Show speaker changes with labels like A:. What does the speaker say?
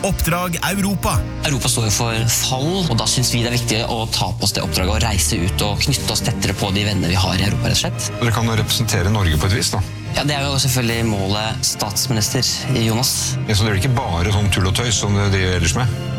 A: Oppdrag Europa.
B: Europa står jo for fall, og da synes vi det er viktig å ta på oss det oppdraget og reise ut og knytte oss tettere på de venner vi har i Europa, rett og slett.
C: Dere kan jo representere Norge på et vis, da.
B: Ja, det er jo selvfølgelig målet statsminister, Jonas.
C: Ja, så det er ikke bare sånn tull og tøys som det driver ellers med?